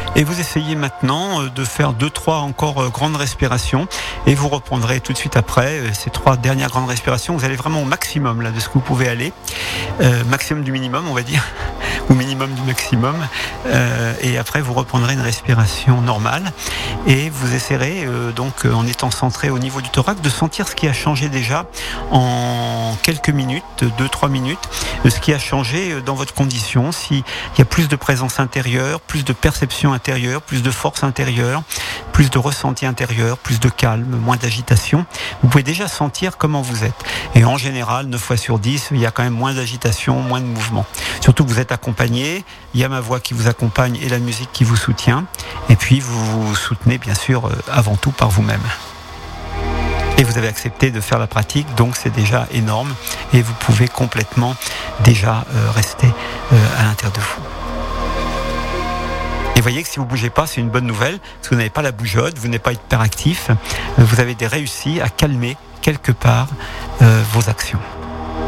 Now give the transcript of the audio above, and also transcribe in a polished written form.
Et vous essayez maintenant de faire 2-3 encore grandes respirations et vous reprendrez tout de suite après ces 3 dernières grandes respirations. Vous allez vraiment au maximum là, de ce que vous pouvez aller, maximum du minimum on va dire, ou minimum du maximum. Et après vous reprendrez une respiration normale et vous essaierez donc en étant centré au niveau du thorax de sentir ce qui a changé déjà en quelques minutes, 2-3 minutes, ce qui a changé dans votre condition, s'il y a plus de présence intérieure, plus de perception intérieure, plus de force intérieure, plus de ressenti intérieur, plus de calme, moins d'agitation. Vous pouvez déjà sentir comment vous êtes. Et en général, 9 fois sur 10, il y a quand même moins d'agitation, moins de mouvement. Surtout que vous êtes accompagné, il y a ma voix qui vous accompagne et la musique qui vous soutient. Et puis vous vous soutenez bien sûr avant tout par vous-même. Et vous avez accepté de faire la pratique, donc c'est déjà énorme. Et vous pouvez complètement déjà rester à l'intérieur de vous. Et voyez que si vous ne bougez pas, c'est une bonne nouvelle, parce que vous n'avez pas la bougeotte, vous n'êtes pas hyperactif, vous avez réussi à calmer quelque part vos actions.